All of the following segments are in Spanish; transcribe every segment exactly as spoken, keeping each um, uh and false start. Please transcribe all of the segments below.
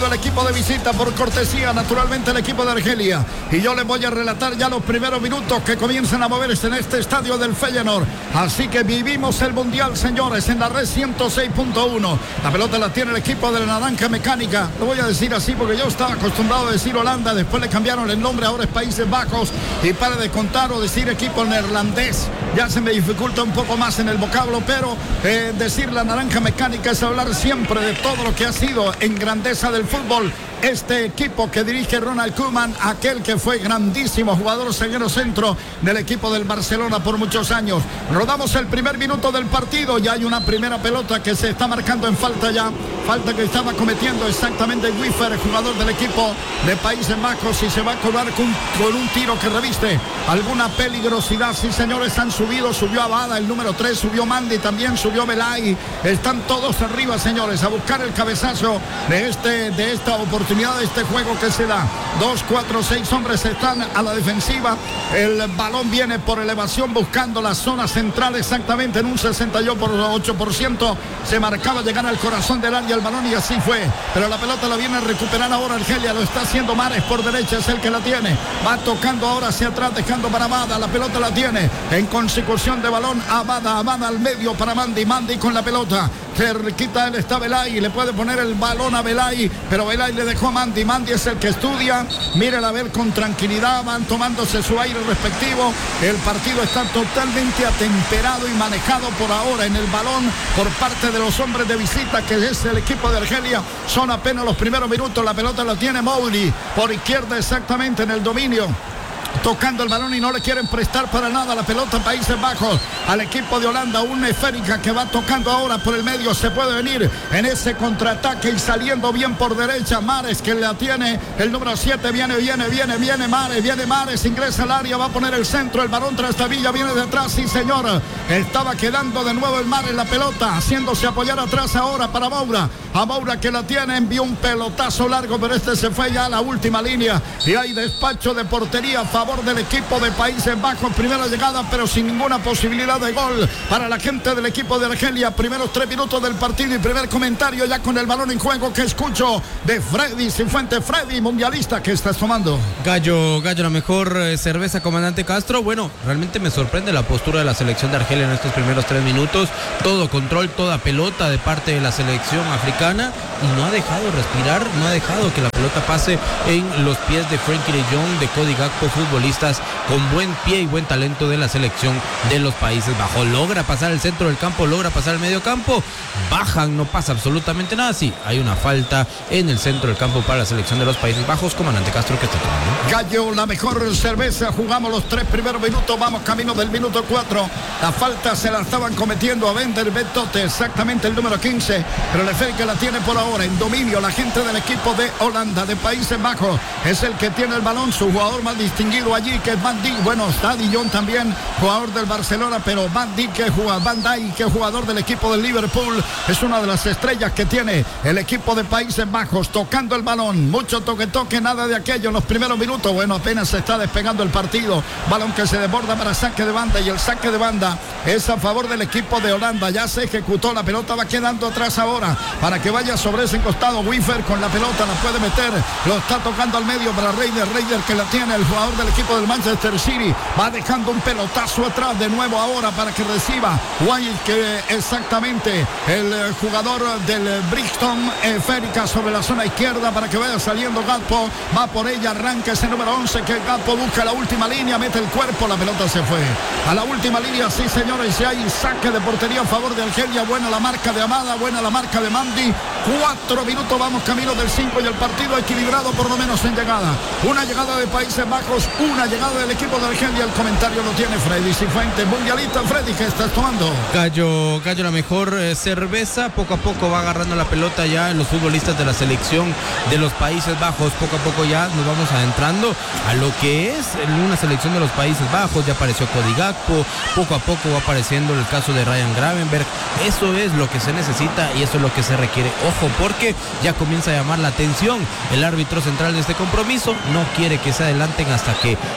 El equipo de visita por cortesía, naturalmente el equipo de Argelia, y yo les voy a relatar ya los primeros minutos que comienzan a moverse en este estadio del Feyenoord. Así que vivimos el mundial, señores, en la red ciento seis punto uno. La pelota la tiene el equipo de la Naranja Mecánica, lo voy a decir así porque yo estaba acostumbrado a decir Holanda, después le cambiaron el nombre, ahora es Países Bajos, y para de contar o decir equipo neerlandés ya se me dificulta un poco más en el vocablo, pero eh, decir la Naranja Mecánica es hablar siempre de todo lo que ha sido en grandeza del fútbol este equipo que dirige Ronald Koeman, aquel que fue grandísimo jugador ceguero centro del equipo del Barcelona por muchos años. Rodamos el primer minuto del partido, ya hay una primera pelota que se está marcando en falta ya, falta que estaba cometiendo exactamente Wiffer, jugador del equipo de Países Bajos, y se va a cobrar con, con un tiro que reviste alguna peligrosidad. Sí, señores, han subido, subió Abada, el número tres, subió Mandy, también subió Belay, están todos arriba, señores, a buscar el cabezazo de este de esta oportunidad de este juego que se da. Dos, cuatro, seis hombres están a la defensiva, el balón viene por elevación buscando la zona central exactamente en un sesenta y ocho por ciento, se marcaba llegar al corazón del área el balón y así fue, pero la pelota la viene a recuperar ahora Argelia, lo está haciendo Mares por derecha, es el que la tiene, va tocando ahora hacia atrás dejando para Abada, la pelota la tiene en consecución de balón Abada, Abada al medio para Mandy, Mandy con la pelota, cerquita él está Belay, le puede poner el balón a Belay, pero Belay le dejó a Mandy, Mandy es el que estudia, mírela a ver con tranquilidad, van tomándose su aire respectivo, el partido está totalmente atemperado y manejado por ahora en el balón por parte de los hombres de visita que es el equipo de Argelia, son apenas los primeros minutos, la pelota la tiene Mowgli, por izquierda exactamente en el dominio, tocando el balón y no le quieren prestar para nada la pelota Países Bajos al equipo de Holanda, una esférica que va tocando ahora por el medio, se puede venir en ese contraataque y saliendo bien por derecha Mares que la tiene el número siete, viene, viene, viene, viene Mares, viene Mares, ingresa al área, va a poner el centro, el balón tras Villa viene detrás, sí señor, estaba quedando de nuevo el Mares la pelota, haciéndose apoyar atrás ahora para Moura, a Moura que la tiene, envió un pelotazo largo, pero este se fue ya a la última línea y hay despacho de portería a favor del equipo de Países Bajos, primera llegada pero sin ninguna posibilidad de gol para la gente del equipo de Argelia, primeros tres minutos del partido y primer comentario ya con el balón en juego que escucho de Freddy Cifuentes. Freddy, mundialista, ¿qué estás tomando? Gallo, Gallo, la mejor eh, cerveza, comandante Castro. Bueno, realmente me sorprende la postura de la selección de Argelia en estos primeros tres minutos, todo control, toda pelota de parte de la selección africana y no ha dejado respirar, no ha dejado que la pelota pase en los pies de Frenkie de Jong, de Cody Gakpo, futbolistas con buen pie y buen talento de la selección de los Países Bajos. Logra pasar el centro del campo, logra pasar el medio campo, bajan, no pasa absolutamente nada. Sí, hay una falta en el centro del campo para la selección de los Países Bajos. Comandante Castro, ¿qué está tomando? Gallo, la mejor cerveza, jugamos los tres primeros minutos, vamos camino del minuto cuatro, la falta se la estaban cometiendo a Bender Betote, exactamente el número quince, pero el efecto que la tiene por ahora en dominio la gente del equipo de Holanda, de Países Bajos, es el que tiene el balón, su jugador más distinguido allí que es Van Dijk, bueno, está De Jong también, jugador del Barcelona, pero Van Dijk, que juega, Van Dijk, que es jugador del equipo del Liverpool, es una de las estrellas que tiene el equipo de Países Bajos, tocando el balón, mucho toque toque, nada de aquello en los primeros minutos, bueno, apenas se está despegando el partido, balón que se desborda para saque de banda y el saque de banda es a favor del equipo de Holanda, ya se ejecutó, la pelota va quedando atrás ahora, para que vaya sobre ese costado, Wiffer con la pelota la puede meter, lo está tocando al medio para Reider, Reider que la tiene el jugador del equipo del Manchester City, va dejando un pelotazo atrás de nuevo ahora para que reciba White, que exactamente el jugador del Brixton, eh, Férica sobre la zona izquierda para que vaya saliendo Gakpo, va por ella, arranca ese número once que Gakpo busca la última línea, mete el cuerpo, la pelota se fue a la última línea, sí señores, y hay saque de portería a favor de Argelia, buena la marca de Amada, buena la marca de Mandy, cuatro minutos, vamos camino del cinco y el partido equilibrado por lo menos en llegada, una llegada de Países Bajos, una llegada del equipo de Argelia, el comentario lo tiene Freddy Cifuentes, mundialista. Freddy, ¿qué estás tomando? Gallo, Gallo, la mejor eh, cerveza, poco a poco va agarrando la pelota ya en los futbolistas de la selección de los Países Bajos, poco a poco ya nos vamos adentrando a lo que es una selección de los Países Bajos, ya apareció Cody Gakpo, poco a poco va apareciendo el caso de Ryan Gravenberch, eso es lo que se necesita y eso es lo que se requiere, ojo, porque ya comienza a llamar la atención el árbitro central de este compromiso, no quiere que se adelanten hasta que le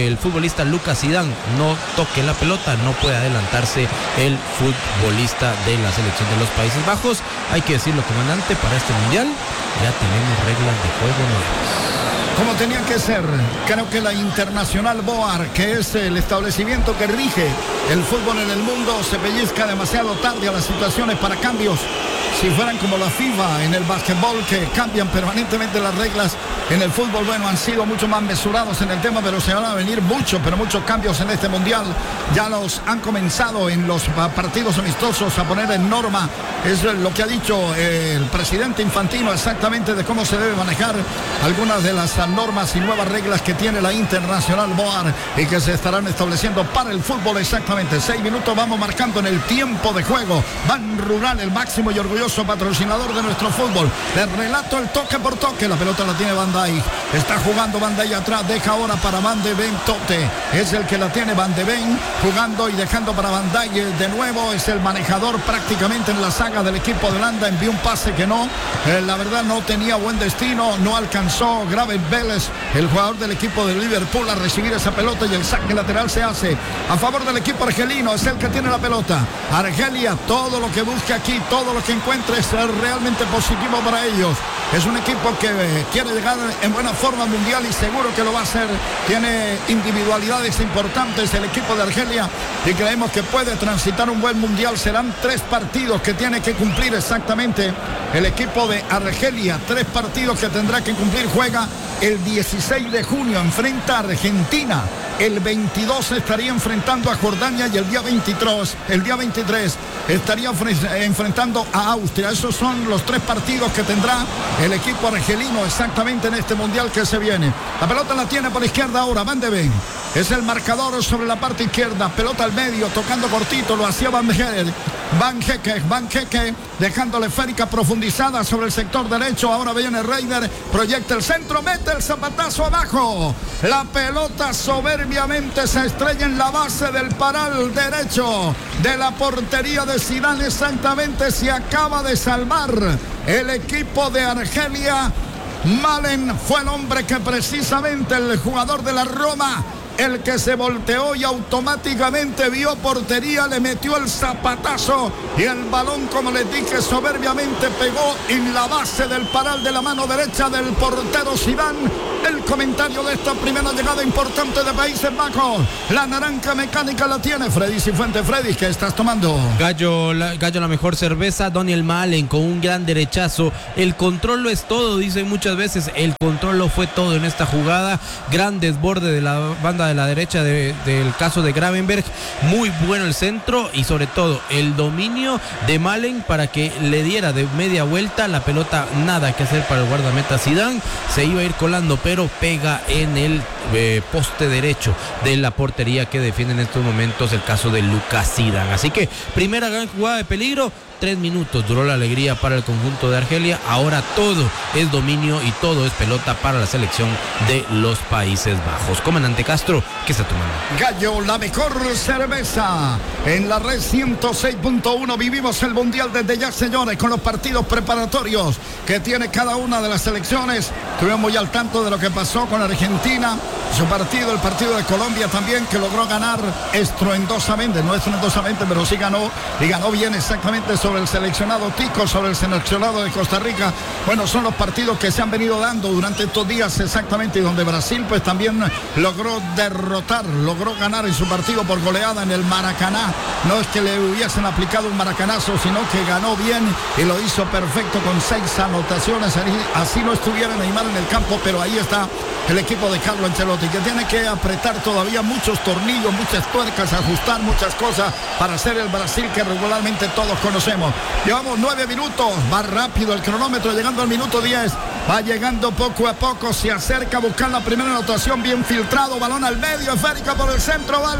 el futbolista Lucas Zidane no toque la pelota, no puede adelantarse el futbolista de la selección de los Países Bajos. Hay que decirlo, comandante, para este mundial ya tenemos reglas de juego nuevas. Como tenía que ser, creo que la Internacional Boar, que es el establecimiento que rige el fútbol en el mundo, se pellizca demasiado tarde a las situaciones para cambios. Si fueran como la FIFA en el básquetbol, que cambian permanentemente las reglas, en el fútbol, bueno, han sido mucho más mesurados en el tema, pero se van a venir muchos, pero muchos cambios en este mundial. Ya los han comenzado en los partidos amistosos a poner en norma. Es lo que ha dicho el presidente Infantino exactamente de cómo se debe manejar algunas de las normas y nuevas reglas que tiene la Internacional Boar y que se estarán estableciendo para el fútbol. Exactamente seis minutos vamos marcando en el tiempo de juego. Ban Rural, el máximo y orgulloso patrocinador de nuestro fútbol. Le relato el toque por toque. La pelota la tiene Van Dijk. Está jugando Van Dijk atrás. Deja ahora para Van de Ven Tote. Es el que la tiene Van de Ven. Jugando y dejando para Van Dijk de nuevo. Es el manejador prácticamente en la saga del equipo de Holanda. Envió un pase que no. Eh, la verdad no tenía buen destino. No alcanzó Graven Vélez, el jugador del equipo de Liverpool, a recibir esa pelota y el saque lateral se hace a favor del equipo argelino. Es el que tiene la pelota. Argelia, todo lo que busque aquí, todo lo que encuentre es realmente positivo para ellos. Es un equipo que eh, quiere llegar en buena forma al mundial y seguro que lo va a hacer. Tiene individualidades importantes el equipo de Argelia y creemos que puede transitar un buen mundial. Serán tres partidos que tiene que cumplir exactamente el equipo de Argelia. Tres partidos que tendrá que cumplir. Juega el dieciséis de junio, enfrenta a Argentina. El veintidós estaría enfrentando a Jordania y el día veintitrés, el día veintitrés estaría enfrentando a Austria. Esos son los tres partidos que tendrá el equipo argelino exactamente en este mundial que se viene. La pelota la tiene por izquierda ahora Van de Ven. Es el marcador sobre la parte izquierda. Pelota al medio, tocando cortito, lo hacía Van Hecker. Van Hecker, Van Hecker, dejándole esférica profundizada sobre el sector derecho. Ahora viene Reider, proyecta el centro, mete el zapatazo abajo. La pelota soberbiamente se estrella en la base del paral derecho de la portería de Zidane. Exactamente se acaba de salvar el equipo de Argelia. Malen fue el hombre que precisamente el jugador de la Roma, el que se volteó y automáticamente vio portería, le metió el zapatazo y el balón, como les dije, soberbiamente pegó en la base del paral de la mano derecha del portero Zidane. El comentario de esta primera llegada importante de Países Bajos. La naranja mecánica la tiene Freddy Cifuentes. Freddy, ¿qué estás tomando? Gallo la, Gallo la mejor cerveza. Daniel Malen con un gran derechazo. El control lo es todo, dicen muchas veces. El control lo fue todo en esta jugada. Gran desborde de la banda de la derecha de, del caso de Gravenberg. Muy bueno el centro y sobre todo el dominio de Malen para que le diera de media vuelta la pelota. Nada que hacer para el guardameta Zidane. Se iba a ir colando, pero pega en el eh, poste derecho de la portería que defiende en estos momentos el caso de Lucas Zidane. Así que primera gran jugada de peligro. Tres minutos duró la alegría para el conjunto de Argelia. Ahora todo es dominio y todo es pelota para la selección de los Países Bajos. Comandante Castro, ¿qué está tomando? Gallo, la mejor cerveza. En la red ciento seis punto uno vivimos el mundial desde ya, señores, con los partidos preparatorios que tiene cada una de las selecciones. Estuvimos muy al tanto de lo que pasó con Argentina, su partido, el partido de Colombia también, que logró ganar estruendosamente, no estruendosamente, pero sí ganó y ganó bien exactamente sobre el seleccionado Tico, sobre el seleccionado de Costa Rica. Bueno, son los partidos que se han venido dando durante estos días exactamente, y donde Brasil pues también logró derrotar, logró ganar en su partido por goleada en el Maracaná. No es que le hubiesen aplicado un maracanazo, sino que ganó bien y lo hizo perfecto con seis anotaciones. Así no estuviera Neymar en el campo, pero ahí está el equipo de Carlo Ancelotti, que tiene que apretar todavía muchos tornillos, muchas tuercas, ajustar muchas cosas para hacer el Brasil que regularmente todos conocemos. Llevamos nueve minutos, va rápido el cronómetro, llegando al minuto diez, va llegando poco a poco, se acerca a buscar la primera anotación, bien filtrado, balón al medio, esférica por el centro, va al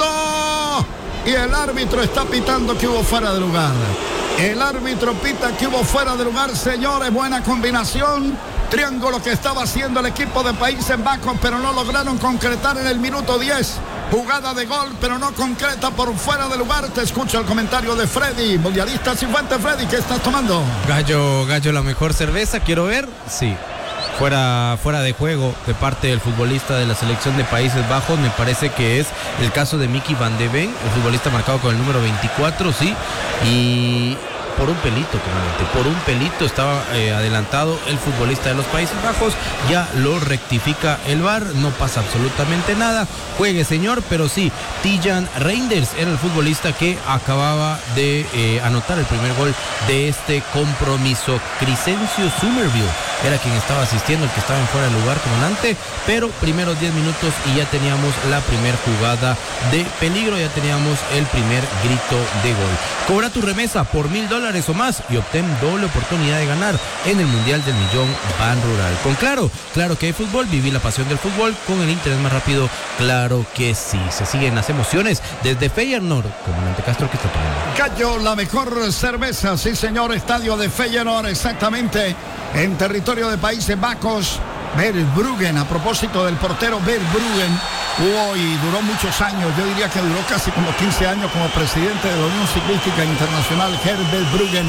fondo y el árbitro está pitando que hubo fuera de lugar. El árbitro pita que hubo fuera de lugar, señores. Buena combinación, triángulo que estaba haciendo el equipo de Países Bajos, pero no lograron concretar en el minuto diez. Jugada de gol, pero no concreta, por fuera de lugar. Te escucho el comentario de Freddy, mundialista Cifuentes. Freddy, ¿qué estás tomando? Gallo, Gallo, la mejor cerveza, quiero ver, sí. fuera, fuera de juego de parte del futbolista de la selección de Países Bajos. Me parece que es el caso de Mickey Van de Ven, el futbolista marcado con el número veinticuatro, sí, y por un pelito, comandante, por un pelito estaba eh, adelantado el futbolista de los Países Bajos. Ya lo rectifica el V A R, no pasa absolutamente nada. Juegue, señor, pero sí, Tijan Reinders era el futbolista que acababa de eh, anotar el primer gol de este compromiso. Crescencio Somerville era quien estaba asistiendo, el que estaba en fuera de lugar, comandante, pero primeros diez minutos y ya teníamos la primera jugada de peligro, ya teníamos el primer grito de gol. Cobra tu remesa por mil dólares o más y obtén doble oportunidad de ganar en el Mundial del Millón Ban Rural. Con Claro, claro que hay fútbol, viví la pasión del fútbol con el interés más rápido, claro que sí. Se siguen las emociones desde Feyenoord, comandante Castro, que está tomando. Gallo, la mejor cerveza, sí señor, estadio de Feyenoord, exactamente, en territorio de Países Bajos. Verbruggen, a propósito del portero Verbruggen, hubo y duró muchos años, yo diría que duró casi como quince años como presidente de la Unión Ciclística Internacional. Gert Verbruggen,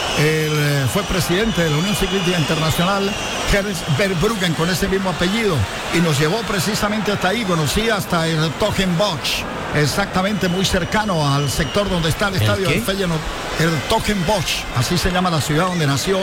él fue presidente de la Unión Ciclística Internacional, Gert Verbruggen, con ese mismo apellido, y nos llevó precisamente hasta ahí. Conocí hasta el Togenbosch, exactamente, muy cercano al sector donde está el estadio del Feyenoord, el Togenbosch, así se llama la ciudad donde nació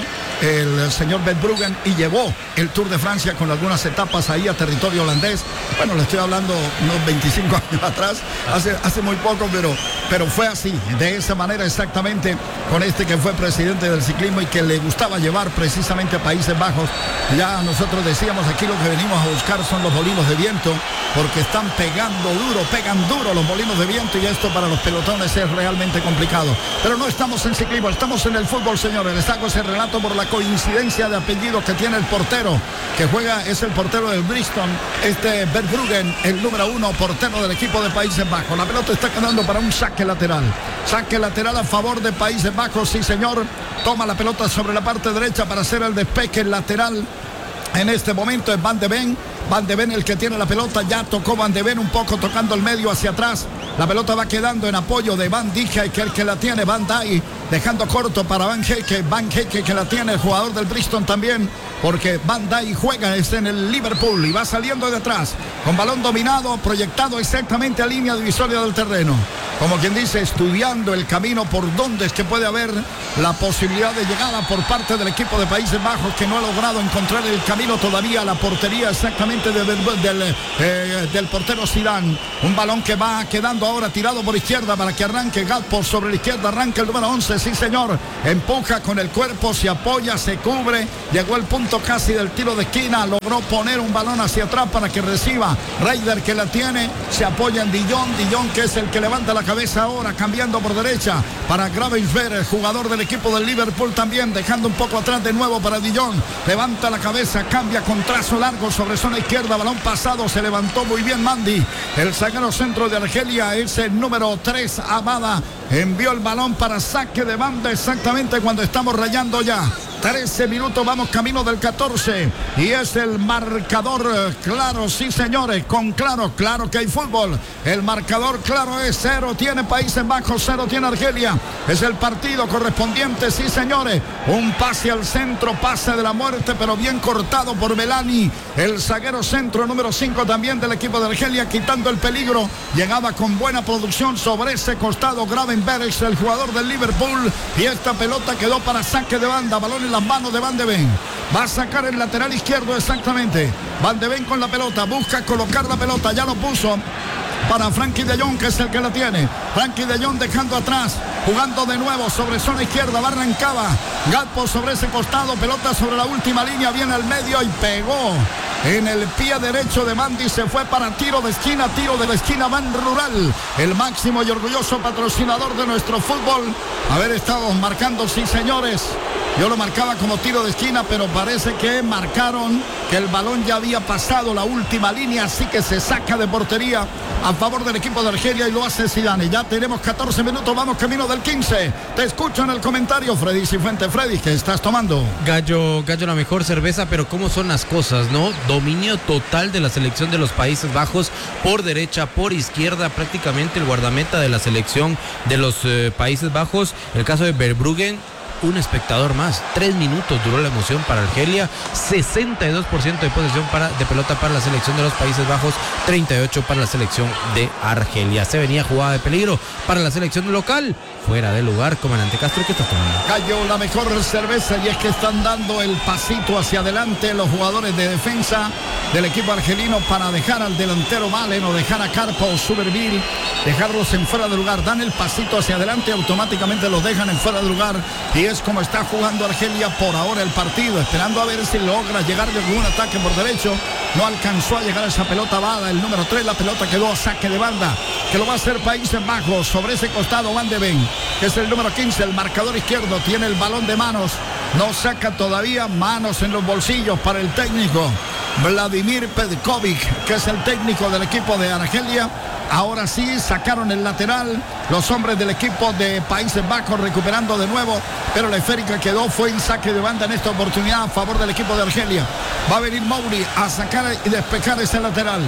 el señor Verbruggen, y llevó el Tour de Francia con algunas etapas ahí a territorio holandés. Bueno, le estoy hablando unos veinticinco años atrás, hace, hace muy poco, pero, pero fue así, de esa manera exactamente, con este que fue presidente del ciclismo y que le gustaba llevar precisamente a Países Bajos. Ya nosotros decíamos, aquí lo que venimos a buscar son los molinos de viento, porque están pegando duro, pegan duro los molinos de viento, y esto para los pelotones es realmente complicado. Pero no estamos en ciclismo, estamos en el fútbol, señores. Les hago ese relato por la coincidencia de apellidos que tiene el portero que juega, es el portero del Bristol, este Verbruggen, el número uno portero del equipo de Países Bajos. La pelota está quedando para un saque lateral, saque lateral a favor de Países Bajos, sí señor. Toma la pelota sobre la parte derecha para hacer el despeje lateral. En este momento es Van de Ven. Van de Ven el que tiene la pelota, ya tocó Van de Ven un poco tocando el medio hacia atrás. La pelota va quedando en apoyo de Van Dijk, que el que la tiene, Van Dijk, dejando corto para Van Heeke, Van Heeke que la tiene, el jugador del Bristol también, porque Van Dijk juega es en el Liverpool y va saliendo de atrás, con balón dominado, proyectado exactamente a línea divisoria del terreno. Como quien dice, estudiando el camino por donde es que puede haber la posibilidad de llegada por parte del equipo de Países Bajos, que no ha logrado encontrar el camino todavía a la portería exactamente de, del, del, eh, del portero Zidane. Un balón que va quedando ahora tirado por izquierda para que arranque Gakpo sobre la izquierda, arranca el número once, sí señor, empuja con el cuerpo, se apoya, se cubre, llegó al punto casi del tiro de esquina, logró poner un balón hacia atrás para que reciba Reider, que la tiene, se apoya en Dillon, Dillon que es el que levanta la cabeza ahora, cambiando por derecha para Gravenberch, el jugador del equipo del Liverpool también, dejando un poco atrás de nuevo para Dillon, levanta la cabeza, cambia con trazo largo sobre zona izquierda, balón pasado, se levantó muy bien Mandy, el zaguero centro de Argelia, es el número tres, Amada, envió el balón para saque de banda exactamente cuando estamos rayando ya trece minutos, vamos camino del catorce, y es el marcador claro, sí señores, con claro, claro que hay fútbol, el marcador claro es cero, tiene Países Bajos, cero tiene Argelia, es el partido correspondiente, sí señores, un pase al centro, pase de la muerte, pero bien cortado por Belani, el zaguero centro número cinco también del equipo de Argelia, quitando el peligro, llegaba con buena producción sobre ese costado Gravenberch, el jugador del Liverpool, y esta pelota quedó para saque de banda, balón en las manos de Van de Ven, va a sacar el lateral izquierdo exactamente, Van de Ven con la pelota, busca colocar la pelota, ya lo puso para Frankie de Jong, que es el que la tiene, Frankie de Jong dejando atrás, jugando de nuevo sobre zona izquierda, va arrancaba Gakpo sobre ese costado, pelota sobre la última línea, viene al medio y pegó en el pie derecho de Mandy, se fue para tiro de esquina, tiro de la esquina Ban Rural, el máximo y orgulloso patrocinador de nuestro fútbol. Haber estado marcando, sí señores, yo lo marcaba como tiro de esquina, pero parece que marcaron que el balón ya había pasado la última línea, así que se saca de portería a favor del equipo de Argelia y lo hace Zidane. Ya tenemos catorce minutos, vamos camino del quince. Te escucho en el comentario, Freddy Cifuentes. Freddy, ¿qué estás tomando? Gallo, Gallo la mejor cerveza, pero cómo son las cosas, ¿no? Dominio total de la selección de los Países Bajos, por derecha, por izquierda, prácticamente el guardameta de la selección de los eh, Países Bajos. El caso de Verbruggen, un espectador más. Tres minutos duró la emoción para Argelia, sesenta y dos por ciento de posesión para, de pelota para la selección de los Países Bajos, treinta y ocho para la selección de Argelia. Se venía jugada de peligro para la selección local, fuera de lugar. Comandante Castro, ¿qué está tomando? Cayó la mejor cerveza, y es que están dando el pasito hacia adelante los jugadores de defensa del equipo argelino para dejar al delantero Malen o dejar a Carpa o Suberville, dejarlos en fuera de lugar. Dan el pasito hacia adelante, automáticamente los dejan en fuera de lugar, y es como está jugando Argelia por ahora el partido, esperando a ver si logra llegar de algún ataque por derecho. No alcanzó a llegar a esa pelota Bada, el número tres, la pelota quedó a saque de banda, que lo va a hacer Países Bajos. Sobre ese costado Van de Ven, que es el número quince, el marcador izquierdo, tiene el balón de manos, no saca todavía, manos en los bolsillos para el técnico Vladimir Petkovic, que es el técnico del equipo de Argelia. Ahora sí sacaron el lateral los hombres del equipo de Países Bajos, recuperando de nuevo, pero la esférica quedó, fue en saque de banda en esta oportunidad a favor del equipo de Argelia. Va a venir Mouri a sacar y despejar ese lateral.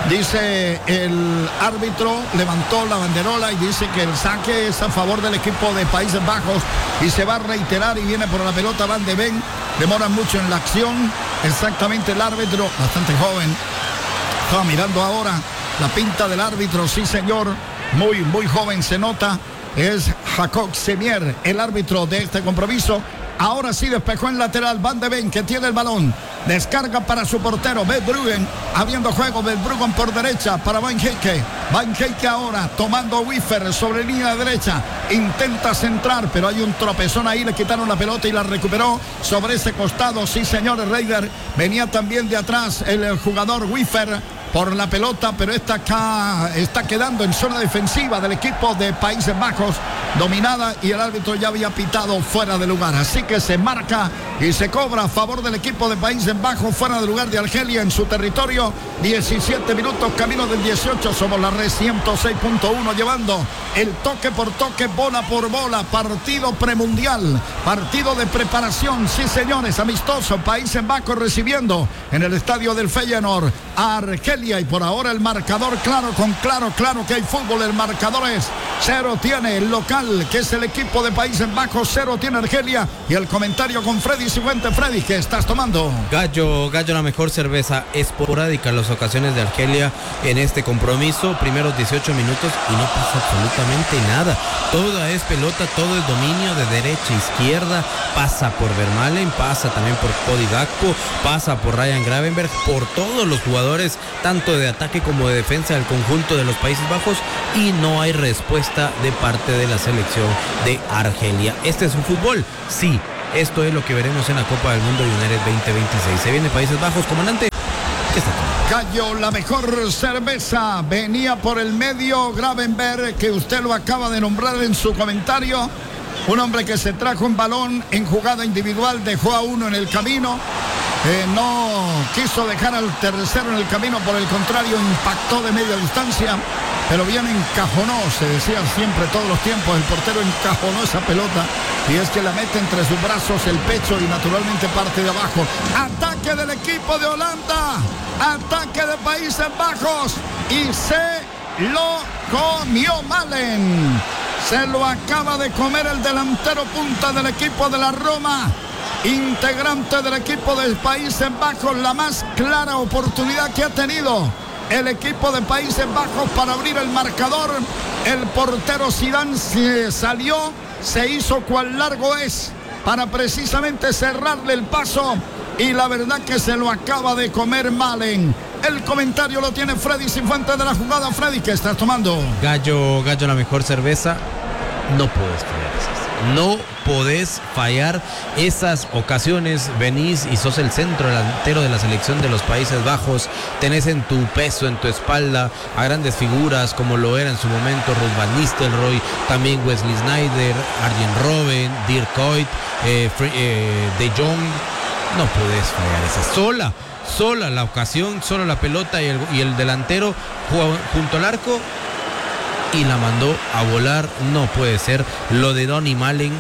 Dice el árbitro, levantó la banderola y dice que el saque es a favor del equipo de Países Bajos, y se va a reiterar, y viene por la pelota Van de Ven. Demoran mucho en la acción, exactamente el árbitro, bastante joven. Estaba mirando ahora la pinta del árbitro, sí señor, muy, muy joven se nota. Es Jacob Semier, el árbitro de este compromiso. Ahora sí despejó en lateral Van de Ven, que tiene el balón. Descarga para su portero, Verbruggen, abriendo juego, Verbruggen por derecha para Van Heike. Van Heike ahora tomando Wiffer sobre línea derecha. Intenta centrar, pero hay un tropezón ahí, le quitaron la pelota y la recuperó sobre ese costado. Sí, señores, Reider. Venía también de atrás el jugador Wiffer por la pelota, pero esta acá está quedando en zona defensiva del equipo de Países Bajos, dominada, y el árbitro ya había pitado fuera de lugar, así que se marca y se cobra a favor del equipo de Países Bajos, fuera de lugar de Argelia en su territorio. Diecisiete minutos, camino del dieciocho. Somos la red ciento seis punto uno, llevando el toque por toque, bola por bola, partido premundial, partido de preparación, sí señores, amistoso. Países Bajos recibiendo en el estadio del Feyenoord a Argelia, y por ahora el marcador claro, con claro, claro que hay fútbol. El marcador es cero, tiene el local, que es el equipo de Países Bajos, cero tiene Argelia. Y el comentario con Freddy Cifuentes. Freddy, ¿qué estás tomando? Gallo, Gallo, la mejor cerveza. Esporádica las ocasiones de Argelia en este compromiso, primeros dieciocho minutos y no pasa absolutamente nada. Toda es pelota, todo es dominio de derecha a izquierda, pasa por Vermaelen, pasa también por Cody Gakpo, pasa por Ryan Gravenberch, por todos los jugadores, tanto de ataque como de defensa del conjunto de los Países Bajos, y no hay respuesta de parte de la selección de Argelia. ¿Este es un fútbol? Sí. Esto es lo que veremos en la Copa del Mundo Juniores veinte veintiséis. Se viene Países Bajos, comandante. ¿Qué está tomando? Gallo, la mejor cerveza. Venía por el medio Gravenberch, que usted lo acaba de nombrar en su comentario. Un hombre que se trajo un balón en jugada individual, dejó a uno en el camino. Eh, no quiso dejar al tercero en el camino, por el contrario, impactó de media distancia, pero bien encajonó, se decía siempre, todos los tiempos, el portero encajonó esa pelota, y es que la mete entre sus brazos, el pecho, y naturalmente parte de abajo. Ataque del equipo de Holanda, ataque de Países Bajos, y se lo comió Malen. Se lo acaba de comer el delantero punta del equipo de la Roma, integrante del equipo de Países Bajos. La más clara oportunidad que ha tenido el equipo de Países Bajos para abrir el marcador. El portero Zidane se salió, se hizo cual largo es para precisamente cerrarle el paso, y la verdad que se lo acaba de comer Malen. El comentario lo tiene Freddy Cifuentes de la jugada. Freddy, ¿qué estás tomando? Gallo, Gallo, la mejor cerveza. No puedes fallar esas. No podés fallar esas ocasiones. Venís y sos el centro delantero de la selección de los Países Bajos. Tenés en tu peso, en tu espalda, a grandes figuras como lo era en su momento Ruud van Nistelrooy, también Wesley Sneijder, Arjen Robben, Dirk Kuyt, eh, eh, De Jong. No podés fallar esa. Sola, sola la ocasión, solo la pelota y el, y el delantero jugó junto al arco y la mandó a volar. No puede ser. Lo de Donny Malen, eh,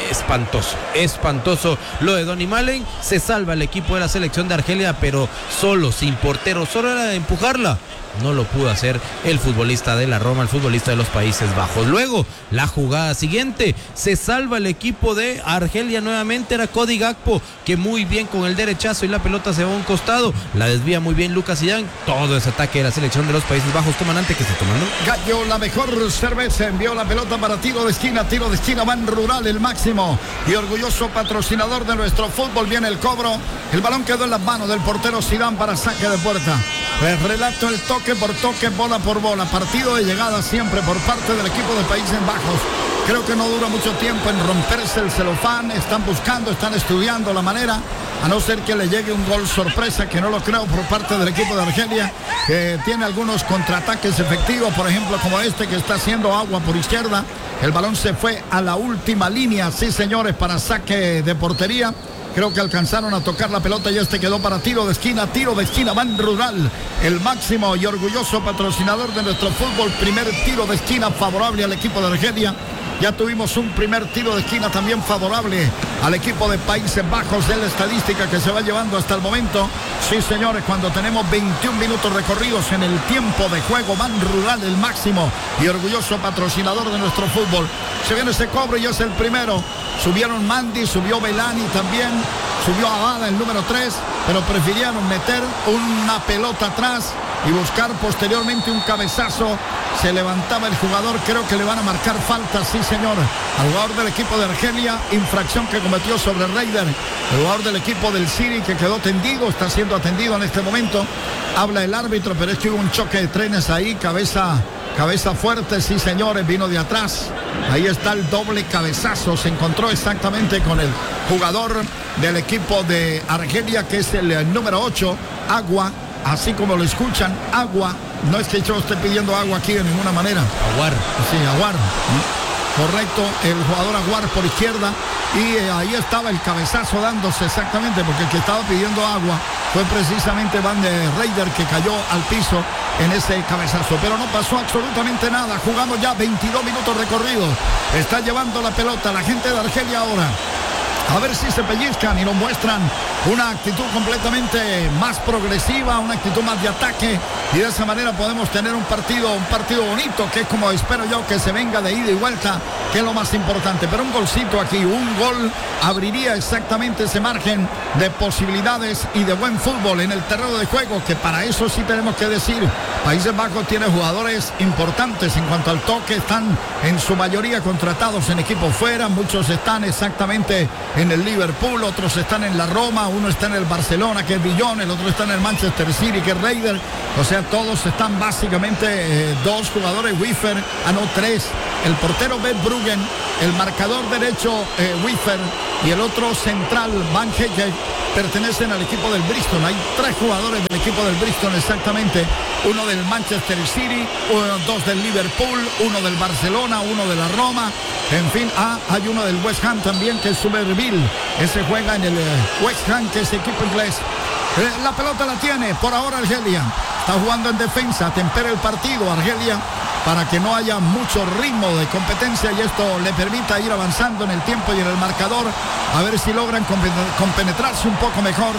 espantoso, espantoso lo de Donny Malen. Se salva el equipo de la selección de Argelia, pero solo, sin portero, solo era de empujarla. No lo pudo hacer el futbolista de la Roma, el futbolista de los Países Bajos. Luego, la jugada siguiente, se salva el equipo de Argelia nuevamente, era Cody Gakpo, que muy bien con el derechazo y la pelota se va a un costado, la desvía muy bien Lucas Zidane. Todo ese ataque de la selección de los Países Bajos. Comandante, ¿qué está tomando? Gallo, la mejor cerveza, envió la pelota para tiro de esquina, tiro de esquina, Ban Rural, el máximo y orgulloso patrocinador de nuestro fútbol. Viene el cobro, el balón quedó en las manos del portero Zidane para saque de puerta. El relato, el toque por toque, bola por bola, partido de llegada siempre por parte del equipo de Países Bajos. Creo que no dura mucho tiempo en romperse el celofán, están buscando, están estudiando la manera, a no ser que le llegue un gol sorpresa, que no lo creo, por parte del equipo de Argelia, que tiene algunos contraataques efectivos, por ejemplo como este que está haciendo Agua por izquierda. El balón se fue a la última línea, sí señores, para saque de portería. Creo que alcanzaron a tocar la pelota y este quedó para tiro de esquina, tiro de esquina, Ban Rural, el máximo y orgulloso patrocinador de nuestro fútbol. Primer tiro de esquina favorable al equipo de Argelia. Ya tuvimos un primer tiro de esquina también favorable al equipo de Países Bajos, de la estadística que se va llevando hasta el momento. Sí, señores, cuando tenemos veintiún minutos recorridos en el tiempo de juego, Ban Rural, el máximo y orgulloso patrocinador de nuestro fútbol. Se viene ese cobro y es el primero. Subieron Mandy, subió Belani también, subió Abada, el número tres, pero prefirieron meter una pelota atrás y buscar posteriormente un cabezazo. Se levantaba el jugador, creo que le van a marcar falta, sí señor, al jugador del equipo de Argelia, infracción que cometió sobre Reider, el jugador del equipo del City, que quedó tendido, está siendo atendido en este momento. Habla el árbitro, pero es que hubo un choque de trenes ahí, cabeza cabeza fuerte, sí señores, vino de atrás. Ahí está el doble cabezazo, se encontró exactamente con el jugador del equipo de Argelia, que es el, el número ocho, Agua, así como lo escuchan, Agua. No es que yo esté pidiendo agua aquí de ninguna manera. Aguar. Sí, Aguar. Correcto, el jugador Aguar por izquierda. Y eh, ahí estaba el cabezazo dándose exactamente, porque el que estaba pidiendo agua fue precisamente Van de Reider, que cayó al piso en ese cabezazo. Pero no pasó absolutamente nada. Jugamos ya veintidós minutos recorridos. Está llevando la pelota la gente de Argelia ahora. A ver si se pellizcan y nos muestran una actitud completamente más progresiva, una actitud más de ataque, y de esa manera podemos tener un partido, un partido bonito, que es como espero yo que se venga de ida y vuelta, que es lo más importante. Pero un golcito aquí, un gol abriría exactamente ese margen de posibilidades y de buen fútbol en el terreno de juego, que para eso sí tenemos que decir, Países Bajos tiene jugadores importantes en cuanto al toque, están en su mayoría contratados en equipos fuera, muchos están exactamente en el Liverpool, otros están en la Roma, uno está en el Barcelona, que es Villón, el otro está en el Manchester City, que es Reider. O sea, todos están básicamente eh, dos jugadores, Wiffer, ah no, tres, el portero Bert Bruggen, el marcador derecho eh, Wiffer y el otro central Van Heeke, pertenecen al equipo del Bristol. Hay tres jugadores del equipo del Bristol exactamente, uno del Manchester City, uno, dos del Liverpool, uno del Barcelona, uno de la Roma, en fin, ah, hay uno del West Ham también, que es Somerville, ese juega en el eh, West Ham, que es equipo inglés. Eh, la pelota la tiene por ahora Argelia, está jugando en defensa, tempera el partido Argelia para que no haya mucho ritmo de competencia y esto le permita ir avanzando en el tiempo y en el marcador, a ver si logran compenetrarse un poco mejor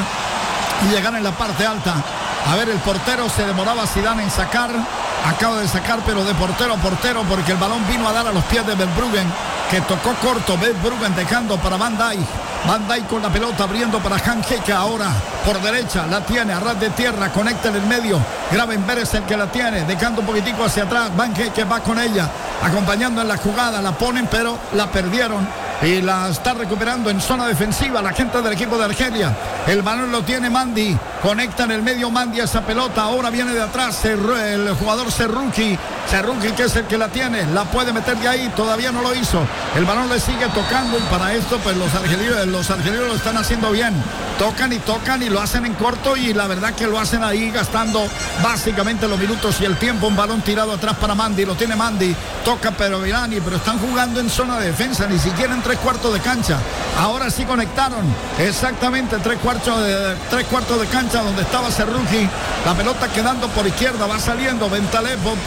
y llegar en la parte alta. A ver, el portero se demoraba Zidane en sacar, acaba de sacar, pero de portero a portero, porque el balón vino a dar a los pies de Bert Bruggen, que tocó corto. Bert Bruggen dejando para Van Dijk. Van Dijk con la pelota abriendo para Han Heeke, ahora por derecha, la tiene a ras de tierra, conecta en el medio, Gravenberg es el que la tiene, dejando un poquitico hacia atrás, Van Heeke va con ella, acompañando en la jugada, la ponen pero la perdieron y la está recuperando en zona defensiva la gente del equipo de Argelia. El balón lo tiene Mandy, conecta en el medio Mandy a esa pelota, ahora viene de atrás el jugador Serruki, Serruki que es el que la tiene, la puede meter de ahí, todavía no lo hizo, el balón le sigue tocando y para esto pues los argelinos, los argelinos lo están haciendo bien, tocan y tocan y lo hacen en corto y la verdad que lo hacen ahí gastando básicamente los minutos y el tiempo. Un balón tirado atrás para Mandy, lo tiene Mandy, toca pero Virani, pero están jugando en zona de defensa, ni siquiera en tres cuartos de cancha. Ahora sí conectaron exactamente tres cuartos de, tres cuartos de cancha donde estaba Serruki, la pelota quedando por izquierda, va saliendo Bentaleb por ahí,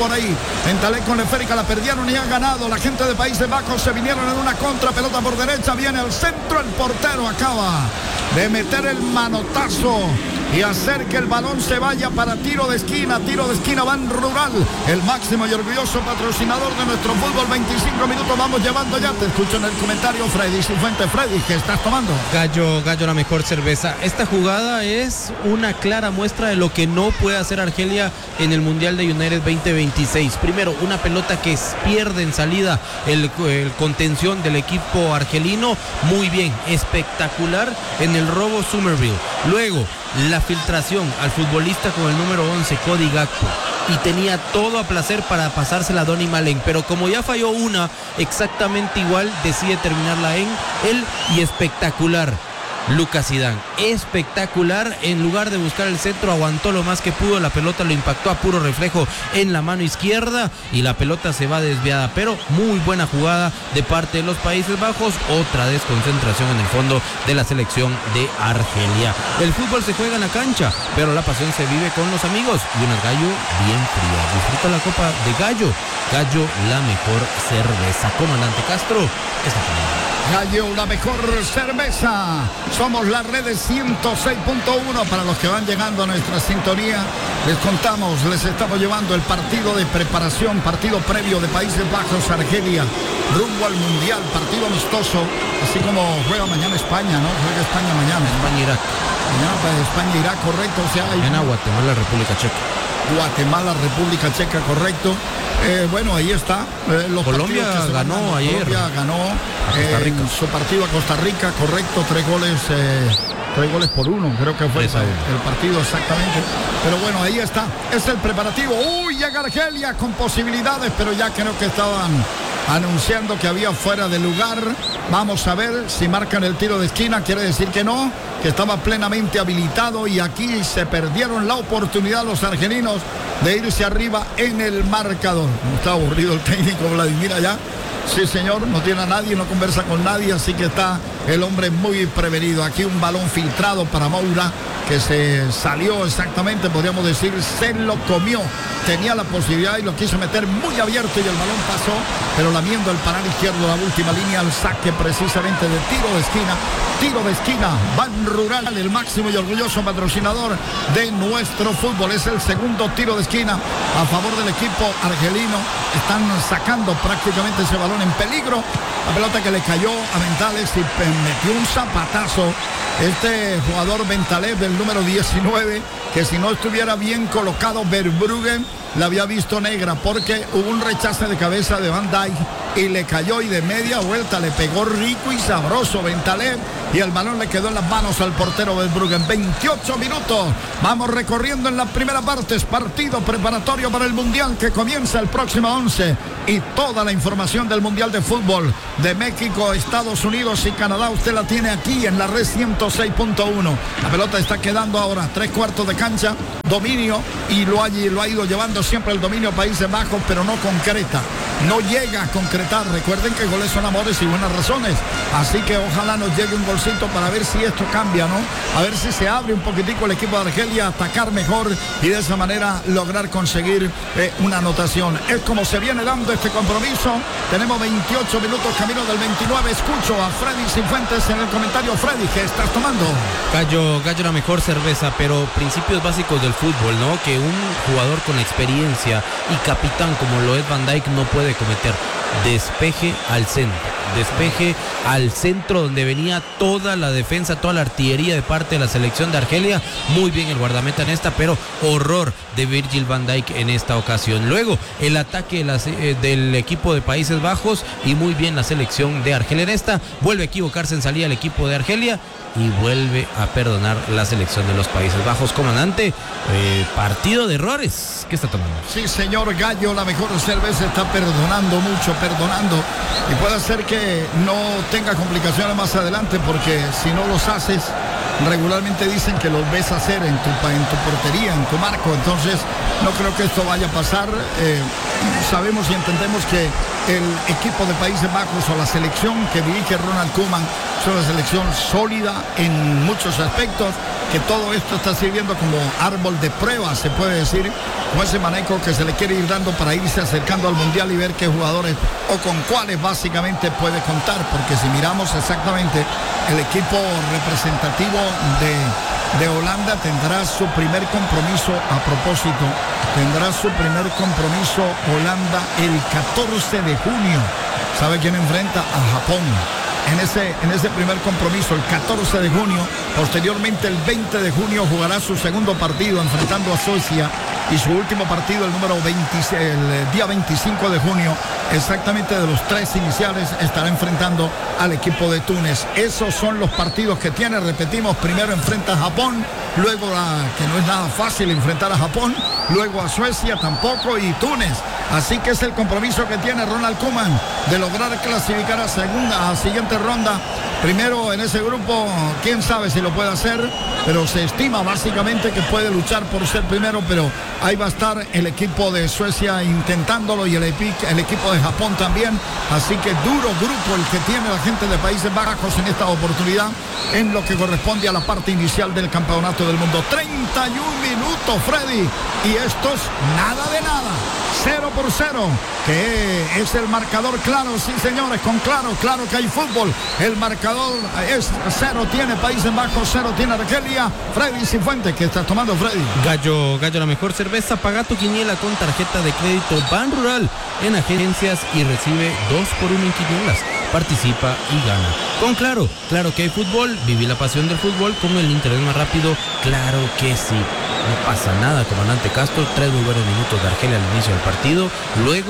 Bentaleb con la esférica, la perdieron y han ganado. La gente de Países Bajos se vinieron en una contra, pelota por derecha, viene al centro, el portero acaba de meter el manotazo y hacer que el balón se vaya para tiro de esquina. Tiro de esquina, Ban Rural, el máximo y orgulloso patrocinador de nuestro fútbol. Veinticinco minutos vamos llevando ya. Te escucho en el comentario, Freddy Cifuentes. Freddy, ¿qué estás tomando? Gallo, Gallo, la mejor cerveza. Esta jugada es una clara muestra de lo que no puede hacer Argelia en el Mundial de United veinte veintiséis. Primero, una pelota que pierde en salida el, el contención del equipo argelino. Muy bien, espectacular en el robo Somerville. Luego, la filtración al futbolista con el número once, Cody Gakpo, y tenía todo a placer para pasársela a Donny Malen, pero como ya falló una exactamente igual, decide terminarla en él. Y espectacular Lucas Zidane, espectacular. En lugar de buscar el centro, aguantó lo más que pudo, la pelota lo impactó a puro reflejo en la mano izquierda y la pelota se va desviada, pero muy buena jugada de parte de los Países Bajos. Otra desconcentración en el fondo de la selección de Argelia. El fútbol se juega en la cancha, pero la pasión se vive con los amigos y unas Gallo bien frías. Disfruta la copa de Gallo. Gallo, la mejor cerveza. Comandante Castro, ¿qué está tomando? Gallo, la mejor cerveza. Somos la red de ciento seis punto uno. Para los que van llegando a nuestra sintonía, les contamos, les estamos llevando el partido de preparación, partido previo de Países Bajos, Argelia, rumbo al Mundial, partido amistoso, así como juega mañana España, ¿no? Juega España mañana. España-Irak. Mañana pues, España-Irak, correcto. O sea, hay... En Guatemala, República Checa. Guatemala, República Checa, correcto. Eh, bueno, ahí está. Eh, los Colombia ganó ganando. ayer. Colombia ganó eh, su partido a Costa Rica, correcto. Tres goles, eh, tres goles por uno, creo que fue el, el partido exactamente. Pero bueno, ahí está. Es el preparativo. Uy, llega Argelia con posibilidades, pero ya creo que estaban anunciando que había fuera de lugar. Vamos a ver si marcan el tiro de esquina. Quiere decir que no, que estaba plenamente habilitado, y aquí se perdieron la oportunidad los argelinos de irse arriba en el marcador. Está aburrido el técnico Vladimir allá. Sí, señor, no tiene a nadie, no conversa con nadie, así que está el hombre muy prevenido. Aquí un balón filtrado para Moura, que se salió exactamente, podríamos decir, se lo comió. Tenía la posibilidad y lo quiso meter muy abierto y el balón pasó, pero lamiendo el panal izquierdo, la última línea, al saque precisamente de tiro de esquina. Tiro de esquina, Ban Rural, el máximo y orgulloso patrocinador de nuestro fútbol. Es el segundo tiro de esquina a favor del equipo argelino. Están sacando prácticamente ese balón en peligro. La pelota que le cayó a Bentaleb y metió un zapatazo. Este jugador Bentaleb, del número diecinueve, que si no estuviera bien colocado, Verbruggen la había visto negra, porque hubo un rechace de cabeza de Van Dijk y le cayó, y de media vuelta le pegó rico y sabroso Bentaleb, y el balón le quedó en las manos al portero Verbruggen. veintiocho minutos, vamos recorriendo en la primera parte. Es partido preparatorio para el Mundial que comienza el próximo once, y toda la información del Mundial de Fútbol de México, Estados Unidos y Canadá usted la tiene aquí en la red ciento seis punto uno. La pelota está quedando ahora tres cuartos de cancha, dominio, y lo ha, lo ha ido llevando siempre el dominio Países Bajos, pero no concreta, no llega a concretar. Recuerden que goles son amores y buenas razones, así que ojalá nos llegue un golcito para ver si esto cambia, ¿no? A ver si se abre un poquitico el equipo de Argelia, atacar mejor y de esa manera lograr conseguir eh, una anotación. Es como se viene dando este compromiso. Tenemos veintiocho minutos, camino del veintinueve. Escucho a Freddy Cifuentes en el comentario. Freddy, ¿qué estás tomando? Gallo, Gallo, la mejor cerveza, pero principios básicos del fútbol, ¿no? Que un jugador con experiencia y capitán como lo es Van Dijk no puede cometer. Despeje al centro, despeje al centro donde venía toda la defensa, toda la artillería de parte de la selección de Argelia. Muy bien el guardameta en esta, pero horror de Virgil van Dijk en esta ocasión. Luego el ataque de las, eh, del equipo de Países Bajos, y muy bien la selección de Argelia en esta. Vuelve a equivocarse en salida el equipo de Argelia y vuelve a perdonar la selección de los Países Bajos. Comandante, eh, partido de errores. ¿Qué está tomando? Sí, señor Gallo, la mejor cerveza está perdonando mucho, perdonando, y puede ser que no tenga complicaciones más adelante, porque si no los haces, regularmente dicen que los ves hacer en tu, en tu portería, en tu marco. Entonces no creo que esto vaya a pasar. Eh, sabemos y entendemos que el equipo de Países Bajos, o la selección que dirige Ronald Koeman, Es una selección sólida en muchos aspectos, que todo esto está sirviendo como árbol de prueba, se puede decir, como ese manejo que se le quiere ir dando para irse acercando al Mundial y ver qué jugadores o con cuáles básicamente puede contar, porque si miramos exactamente el equipo representativo de, de Holanda tendrá su primer compromiso, a propósito, tendrá su primer compromiso Holanda el catorce de junio. ¿Sabe quién enfrenta? A Japón. En ese, en ese primer compromiso, el catorce de junio, posteriormente el veinte de junio jugará su segundo partido enfrentando a Suecia, y su último partido el número veintiséis, el día veinticinco de junio, exactamente de los tres iniciales, estará enfrentando al equipo de Túnez. Esos son los partidos que tiene, repetimos, primero enfrenta a Japón, luego a, que no es nada fácil enfrentar a Japón, luego a Suecia tampoco, y Túnez. Así que es el compromiso que tiene Ronald Koeman de lograr clasificar a segunda, a siguiente ronda. Primero en ese grupo, quién sabe si lo puede hacer, pero se estima básicamente que puede luchar por ser primero, pero ahí va a estar el equipo de Suecia intentándolo, y el, el equipo de Japón también. Así que duro grupo el que tiene la gente de Países Bajos en esta oportunidad, en lo que corresponde a la parte inicial del Campeonato del Mundo. treinta y un minutos, Freddy, y estos nada de nada. Cero por cero, que es el marcador, claro, sí señores, con claro, claro que hay fútbol. El marcador es cero, tiene Países Bajos, cero tiene Argelia. Freddy Cifuentes, ¿qué estás tomando, Freddy? Gallo, Gallo, la mejor cerveza. Paga tu quiniela con tarjeta de crédito Ban Rural en agencias y recibe dos por uno en quinielas. Participa y gana. Con Claro, claro que hay fútbol. Viví la pasión del fútbol con el internet más rápido. Claro que sí. No pasa nada, comandante Castro. Tres muy buenos minutos de Argelia al inicio del partido. Luego,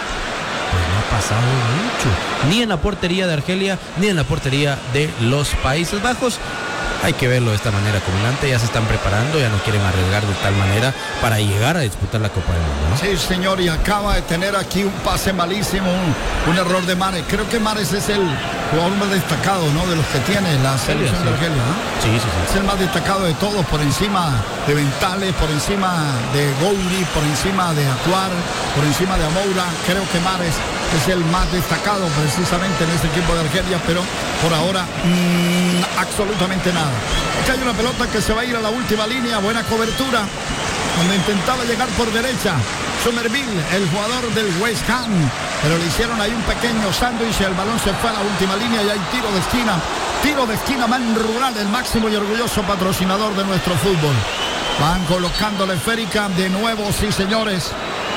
pues no ha pasado mucho. Ni en la portería de Argelia, ni en la portería de los Países Bajos. Hay que verlo de esta manera, comandante. Ya se están preparando, ya no quieren arriesgar de tal manera para llegar a disputar la Copa del Mundo, ¿no? Sí, señor, y acaba de tener aquí un pase malísimo, un, un error de Mares. Creo que Mares es el jugador más destacado, ¿no?, de los que tiene la selección sí, sí. de Argelia, ¿no? Sí, sí, sí. Es el más destacado de todos, por encima de Ventales, por encima de Gouri, por encima de Acuar, por encima de Amoura. Creo que Mares es el más destacado precisamente en este equipo de Argelia, pero por ahora mmm, absolutamente nada. Aquí hay una pelota que se va a ir a la última línea, buena cobertura, cuando intentaba llegar por derecha Somerville, el jugador del West Ham, pero le hicieron ahí un pequeño sándwich y el balón se fue a la última línea y hay tiro de esquina, tiro de esquina Man Rural, el máximo y orgulloso patrocinador de nuestro fútbol. Van colocando la esférica de nuevo, sí señores,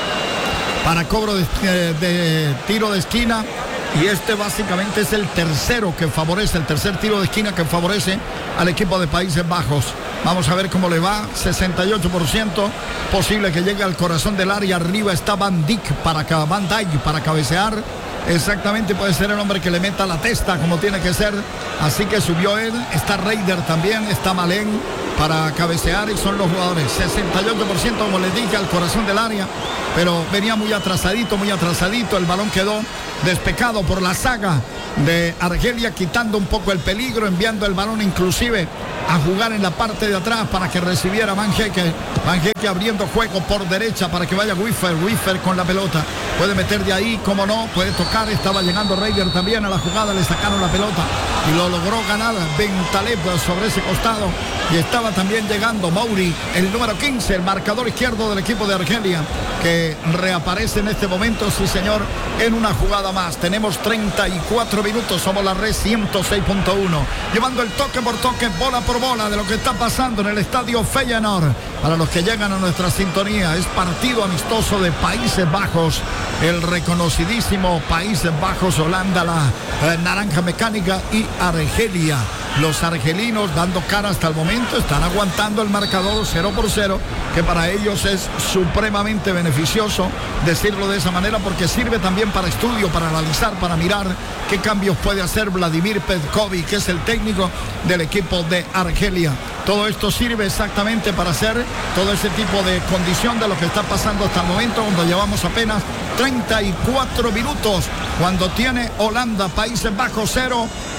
para cobro de, de, de tiro de esquina. Y este básicamente es el tercero que favorece, el tercer tiro de esquina que favorece al equipo de Países Bajos. Vamos a ver cómo le va. sesenta y ocho por ciento posible que llegue al corazón del área. Arriba está Van Dijk para, Van Dijk para cabecear. Exactamente, puede ser el hombre que le meta la testa como tiene que ser. Así que subió él. Está Reider también, está Malén para cabecear y son los jugadores. sesenta y ocho por ciento, como les dije, al corazón del área. Pero venía muy atrasadito, muy atrasadito. El balón quedó despejado por la saga de Argelia, quitando un poco el peligro, enviando el balón inclusive a jugar en la parte de atrás para que recibiera Van Heeke. Van Heeke abriendo juego por derecha para que vaya Wiffer. Wiffer con la pelota. Puede meter de ahí, como no, puede tocar. Estaba llegando Reider también a la jugada, le sacaron la pelota y lo logró ganar Bentaleb sobre ese costado. Y estaba también llegando Mouri, el número quince, el marcador izquierdo del equipo de Argelia, que reaparece en este momento, sí señor, en una jugada más. Tenemos treinta y cuatro minutos, somos la red ciento seis punto uno, llevando el toque por toque, bola por bola de lo que está pasando en el estadio Feyenoord. Para los que llegan a nuestra sintonía, es partido amistoso de Países Bajos, el reconocidísimo Países Bajos, Holanda, la eh, naranja mecánica, y Argelia. Los argelinos dando cara hasta el momento, están aguantando el marcador cero por cero, que para ellos es supremamente beneficioso decirlo de esa manera, porque sirve también para estudio, para analizar, para mirar qué cambios puede hacer Vladimir Petkovic, que es el técnico del equipo de Argelia. Todo esto sirve exactamente para hacer todo ese tipo de condición de lo que está pasando hasta el momento, cuando llevamos apenas treinta y cuatro minutos, cuando tiene Holanda, Países Bajos cero,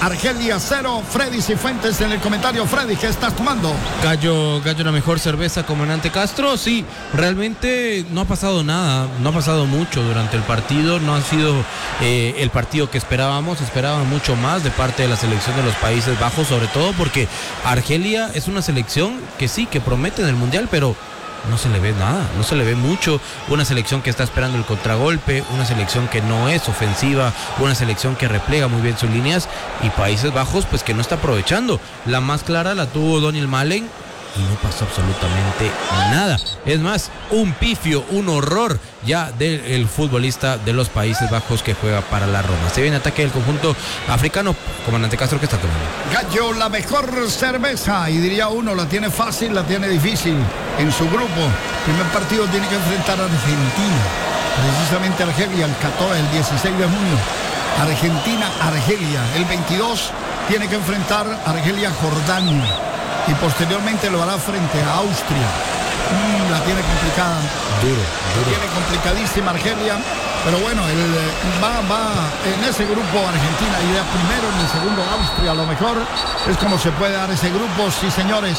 Argelia cero. Freddy Cifuentes en el comentario. Freddy, ¿qué estás tomando? Gallo, Gallo la mejor cerveza, comandante Castro. Sí, realmente no ha pasado nada, no ha pasado mucho durante el partido, no ha sido eh, el partido que esperábamos, esperábamos mucho más de parte de la selección de los Países Bajos, sobre todo porque Argelia es una selección que sí, que promete en el Mundial, pero no se le ve nada, no se le ve mucho. Una selección que está esperando el contragolpe, una selección que no es ofensiva, una selección que replega muy bien sus líneas, y Países Bajos pues que no está aprovechando. La más clara la tuvo Daniel Malen y no pasó absolutamente nada. Es más, un pifio, un horror ya del futbolista de los Países Bajos que juega para la Roma. Se viene ataque del conjunto africano. Comandante Castro, ¿qué está tomando? Gallo, la mejor cerveza, y diría uno, la tiene fácil, la tiene difícil en su grupo. Primer partido tiene que enfrentar a Argentina, precisamente Argelia, el catorce, el dieciséis de junio. Argentina, Argelia. El veintidós tiene que enfrentar a Argelia, Jordania, y posteriormente lo hará frente a Austria. Mm, la tiene complicada. Duro, duro. Tiene complicadísima Argelia. Pero bueno, el, va, va en ese grupo Argentina iría primero, en el segundo Austria. A lo mejor es como se puede dar ese grupo, sí señores.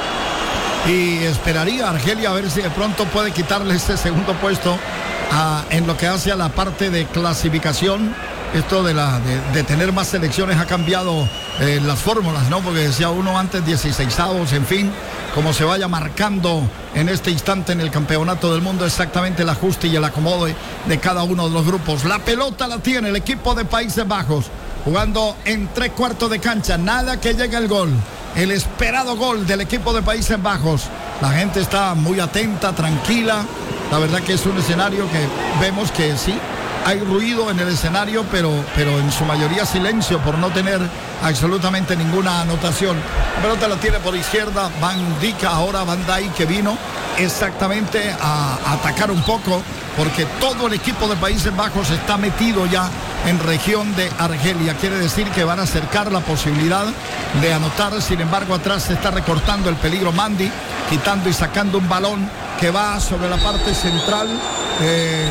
Y esperaría a Argelia a ver si de pronto puede quitarle ese segundo puesto a, en lo que hace a la parte de clasificación. Esto de, la, de, de tener más selecciones ha cambiado eh, las fórmulas, ¿no? Porque decía uno antes dieciseisavos, en fin, como se vaya marcando en este instante en el campeonato del mundo exactamente el ajuste y el acomodo de cada uno de los grupos. La pelota la tiene el equipo de Países Bajos, jugando en tres cuartos de cancha, nada que llegue el gol. El esperado gol del equipo de Países Bajos. La gente está muy atenta, tranquila. La verdad que es un escenario que vemos que sí, hay ruido en el escenario, pero, pero en su mayoría silencio por no tener absolutamente ninguna anotación. La pelota la tiene por izquierda Van Dijk, ahora Van Dijk, que vino exactamente a, a atacar un poco, porque todo el equipo de Países Bajos está metido ya en región de Argelia. Quiere decir que van a acercar la posibilidad de anotar. Sin embargo, atrás se está recortando el peligro Mandi, quitando y sacando un balón que va sobre la parte central. Eh,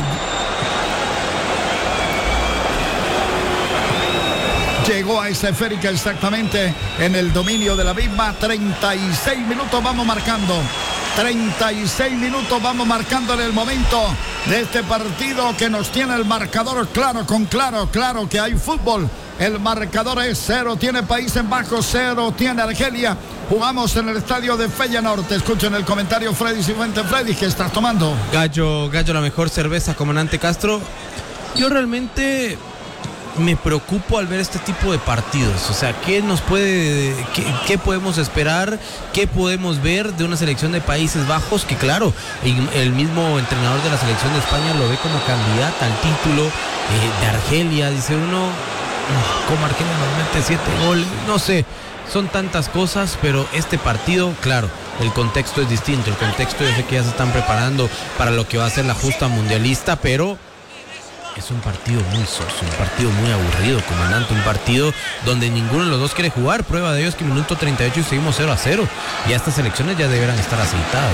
Llegó a esa esférica exactamente en el dominio de la misma. treinta y seis minutos vamos marcando. treinta y seis minutos vamos marcando en el momento de este partido que nos tiene el marcador claro, con claro, claro que hay fútbol. El marcador es cero, tiene Países Bajos, cero, tiene Argelia. Jugamos en el estadio de Feyenoord. Te escucho en el comentario Freddy Cifuentes. Freddy, ¿qué estás tomando? Gallo, Gallo, la mejor cerveza, comandante Castro. Yo realmente me preocupo al ver este tipo de partidos. O sea, ¿qué nos puede, qué, qué podemos esperar, qué podemos ver de una selección de Países Bajos que, claro, el mismo entrenador de la selección de España lo ve como candidata al título eh, de Argelia? Dice uno, ¿cómo Argelia nos mete siete goles? No sé, son tantas cosas, pero este partido, claro, el contexto es distinto. El contexto, yo sé que ya se están preparando para lo que va a ser la justa mundialista, pero es un partido muy soso, un partido muy aburrido, comandante, un partido donde ninguno de los dos quiere jugar. Prueba de ello es que minuto treinta y ocho y seguimos cero a cero. Y estas selecciones ya deberán estar aceitadas,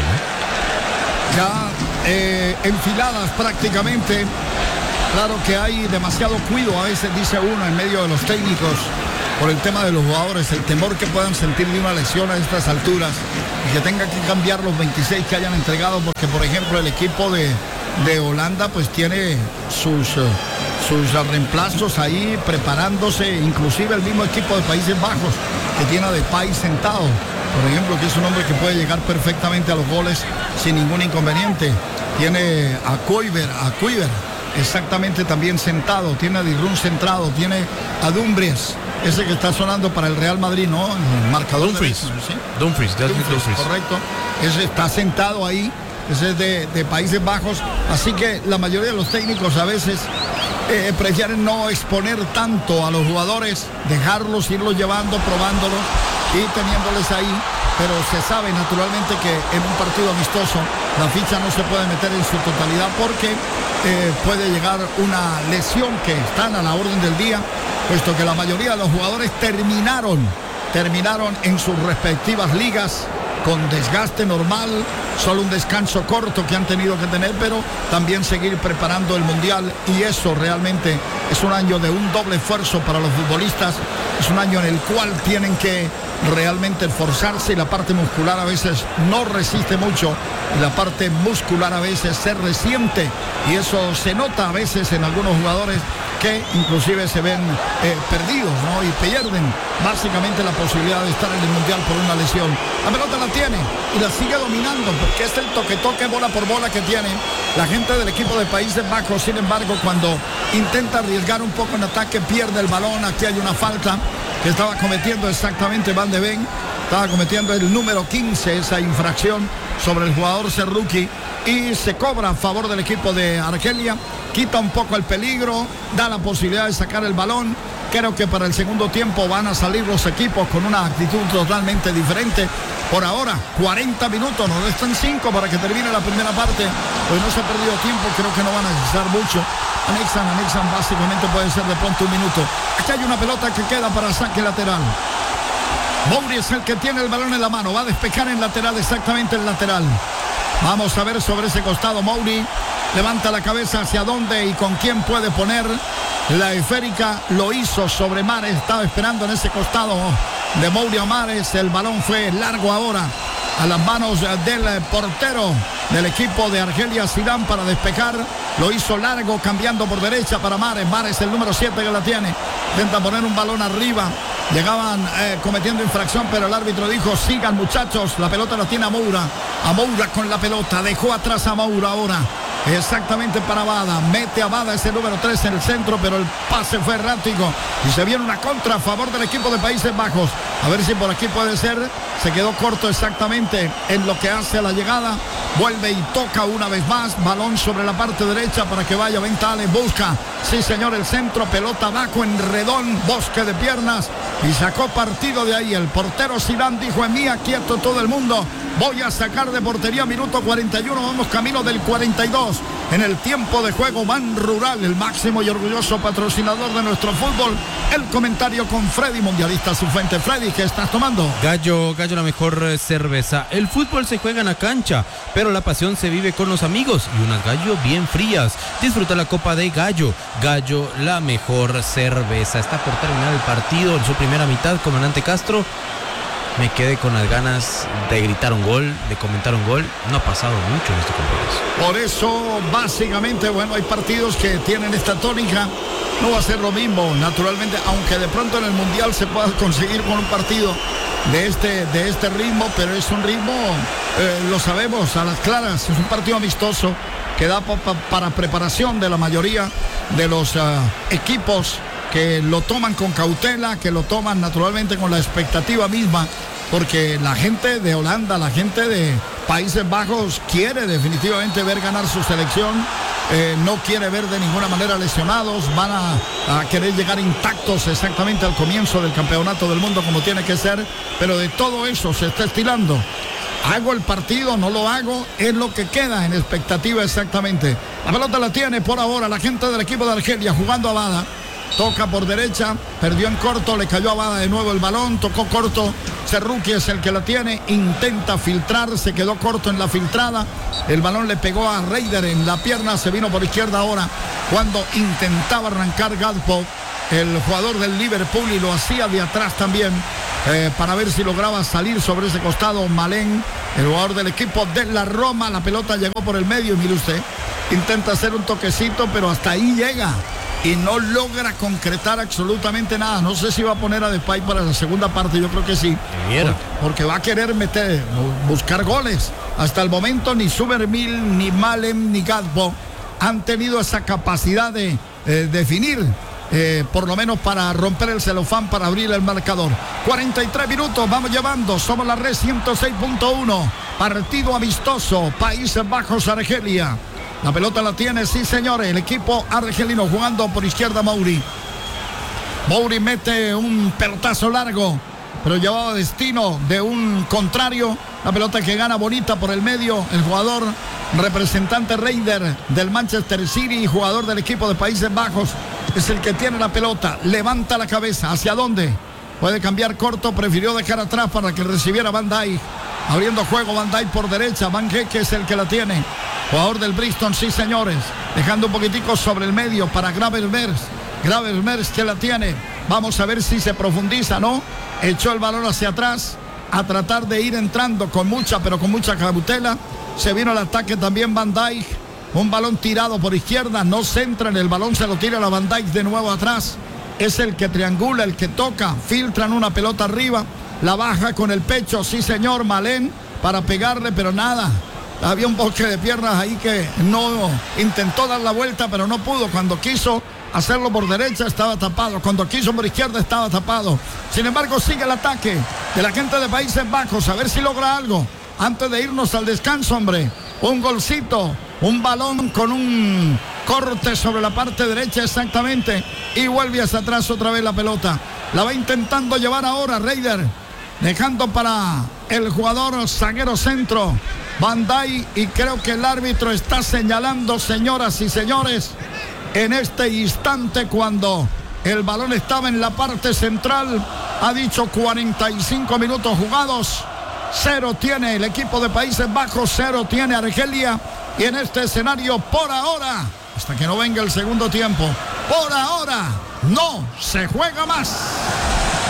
¿no? Ya eh, enfiladas prácticamente. Claro que hay demasiado cuidado, a veces dice uno, en medio de los técnicos, por el tema de los jugadores, el temor que puedan sentir de una lesión a estas alturas y que tengan que cambiar los veintiséis que hayan entregado, porque por ejemplo el equipo de de Holanda pues tiene sus, sus reemplazos ahí preparándose, inclusive el mismo equipo de Países Bajos que tiene a Depay sentado, por ejemplo, que es un hombre que puede llegar perfectamente a los goles sin ningún inconveniente. Tiene a Kluivert, a Kluivert exactamente también sentado, tiene a Digrun centrado, tiene a Dumfries, ese que está sonando para el Real Madrid, ¿no? El marcador Dumfries, ¿sí? Dumfries, Dumfries, Dumfries, correcto, ese está sentado ahí. Ese es de, de Países Bajos, así que la mayoría de los técnicos a veces eh, prefieren no exponer tanto a los jugadores, dejarlos, irlos llevando, probándolos y teniéndoles ahí, pero se sabe naturalmente que en un partido amistoso la ficha no se puede meter en su totalidad porque eh, puede llegar una lesión que están a la orden del día, puesto que la mayoría de los jugadores terminaron, terminaron en sus respectivas ligas con desgaste normal, solo un descanso corto que han tenido que tener, pero también seguir preparando el Mundial, y eso realmente es un año de un doble esfuerzo para los futbolistas, Es un año en el cual tienen que realmente esforzarse y la parte muscular a veces no resiste mucho y la parte muscular a veces se resiente y eso se nota a veces en algunos jugadores que inclusive se ven eh, perdidos, ¿no? Y pierden básicamente la posibilidad de estar en el Mundial por una lesión. La pelota la tiene y la sigue dominando porque es el toque-toque bola por bola que tiene la gente del equipo de Países Bajos. Sin embargo, cuando intenta arriesgar un poco en ataque, pierde el balón. Aquí hay una falta que estaba cometiendo exactamente Van de Ven. Estaba cometiendo el número quince, esa infracción sobre el jugador Serruki. Y se cobra a favor del equipo de Argelia. Quita un poco el peligro, da la posibilidad de sacar el balón. Creo que para el segundo tiempo van a salir los equipos con una actitud totalmente diferente. Por ahora, cuarenta minutos, nos restan cinco para que termine la primera parte. Pues no se ha perdido tiempo, creo que no van a necesitar mucho. Anexan, anexan, básicamente puede ser de pronto un minuto. Aquí hay una pelota que queda para saque lateral. Mouri es el que tiene el balón en la mano, va a despejar en lateral, exactamente el lateral. Vamos a ver sobre ese costado. Mouri levanta la cabeza hacia dónde y con quién puede poner la esférica. Lo hizo sobre Mares, estaba esperando en ese costado de Mouri a Mares. El balón fue largo ahora a las manos del portero del equipo de Argelia, Zidane, para despejar. Lo hizo largo, cambiando por derecha para Mares. Mares, el número siete que la tiene, intenta poner un balón arriba. Llegaban eh, cometiendo infracción, pero el árbitro dijo: sigan, muchachos. La pelota la tiene a Moura. A Moura con la pelota, dejó atrás a Moura ahora. Exactamente para Bada, mete a Bada ese número tres en el centro, pero el pase fue errático y se viene una contra a favor del equipo de Países Bajos. A ver si por aquí puede ser. Se quedó corto exactamente en lo que hace a la llegada. Vuelve y toca una vez más. Balón sobre la parte derecha para que vaya Ventales. Busca, sí señor, el centro. Pelota abajo en redón, bosque de piernas y sacó partido de ahí. El portero Zidane dijo: en mía, quieto todo el mundo. Voy a sacar de portería. Minuto cuarenta y uno, vamos camino del cuarenta y dos. En el tiempo de juego, Man Rural, el máximo y orgulloso patrocinador de nuestro fútbol. El comentario con Freddy, mundialista su fuente. Freddy, ¿qué estás tomando? Gallo, Gallo, la mejor eh, cerveza. El fútbol se juega en la cancha, pero la pasión se vive con los amigos y unas Gallo bien frías. Disfruta la copa de Gallo. Gallo, la mejor cerveza. Está por terminar el partido en su primera mitad, comandante Castro. Me quedé con las ganas de gritar un gol, de comentar un gol. No ha pasado mucho en este compromiso. Por eso, básicamente, bueno, hay partidos que tienen esta tónica. No va a ser lo mismo, naturalmente, aunque de pronto en el Mundial se pueda conseguir con un partido de este, de este ritmo, pero es un ritmo, eh, lo sabemos, a las claras. Es un partido amistoso que da pa, pa, para preparación de la mayoría de los uh, equipos que lo toman con cautela, que lo toman naturalmente con la expectativa misma, porque la gente de Holanda, la gente de Países Bajos quiere definitivamente ver ganar su selección, eh, no quiere ver de ninguna manera lesionados, van a, a querer llegar intactos exactamente al comienzo del campeonato del mundo como tiene que ser, pero de todo eso se está estilando. Hago el partido, no lo hago, es lo que queda en expectativa exactamente. La pelota la tiene por ahora la gente del equipo de Argelia jugando a Bada. Toca por derecha, perdió en corto, le cayó a Bada de nuevo el balón, tocó corto. Serruki es el que la tiene, intenta filtrar, se quedó corto en la filtrada. El balón le pegó a Reider en la pierna, se vino por izquierda ahora cuando intentaba arrancar Gakpo, el jugador del Liverpool, y lo hacía de atrás también, eh, para ver si lograba salir sobre ese costado. Malén, el jugador del equipo de la Roma, la pelota llegó por el medio y mire usted, intenta hacer un toquecito, pero hasta ahí llega y no logra concretar absolutamente nada. No sé si va a poner a Depay para la segunda parte, yo creo que sí, porque, porque va a querer meter, buscar goles. Hasta el momento ni Subermil, ni Malem, ni Gakpo han tenido esa capacidad de eh, definir, eh, por lo menos para romper el celofán, para abrir el marcador. cuarenta y tres minutos, vamos llevando, somos la red ciento seis punto uno, partido amistoso, Países Bajos, Argelia. La pelota la tiene, sí señores, el equipo argelino jugando por izquierda. Mouri. Mouri mete un pelotazo largo, pero llevaba destino de un contrario. La pelota que gana bonita por el medio, el jugador representante Reider del Manchester City, jugador del equipo de Países Bajos, es el que tiene la pelota. Levanta la cabeza, ¿hacia dónde? Puede cambiar corto, prefirió dejar atrás para que recibiera Van Dijk. Abriendo juego Van Dijk por derecha, Van Geke es el que la tiene. Jugador del Bristol, sí señores, dejando un poquitico sobre el medio para Gravenberch. Gravenberch que la tiene, Vamos a ver si se profundiza, ¿no? Echó el balón hacia atrás a tratar de ir entrando con mucha, pero con mucha cautela. Se vino al ataque también Van Dijk. Un balón tirado por izquierda, no centra en el balón, se lo tira a Van Dijk de nuevo atrás. Es el que triangula, el que toca, filtran una pelota arriba, la baja con el pecho, sí señor, Malén, para pegarle, pero nada. Había un boche de piernas ahí que no intentó dar la vuelta, pero no pudo. Cuando quiso hacerlo por derecha estaba tapado, cuando quiso por izquierda estaba tapado. Sin embargo, sigue el ataque de la gente de Países Bajos, a ver si logra algo antes de irnos al descanso, hombre. Un golcito, un balón con un corte sobre la parte derecha exactamente, y vuelve hacia atrás otra vez la pelota. La va intentando llevar ahora Reider, dejando para el jugador zaguero centro Van Dijk, y creo que el árbitro está señalando, señoras y señores, en este instante, cuando el balón estaba en la parte central, ha dicho cuarenta y cinco minutos jugados. Cero tiene el equipo de Países Bajos, cero tiene Argelia, y en este escenario, por ahora, hasta que no venga el segundo tiempo, por ahora no se juega más.